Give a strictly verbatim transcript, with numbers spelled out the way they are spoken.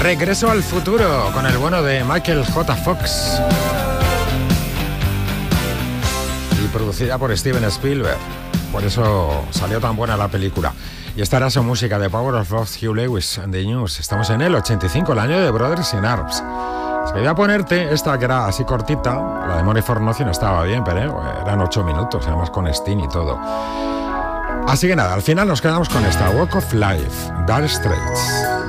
Regreso al futuro con el bueno de Michael J. Fox. Y producida por Steven Spielberg. Por eso salió tan buena la película. Y esta era su música de Power of Love, Hugh Lewis and the News. Estamos en el ochenta y cinco, el año de Brothers in Arms. Voy a ponerte esta que era así cortita. La de Money for Nothing estaba bien, pero eran ocho minutos, además con Sting y todo. Así que nada, al final nos quedamos con esta Walk of Life, Dire Straits.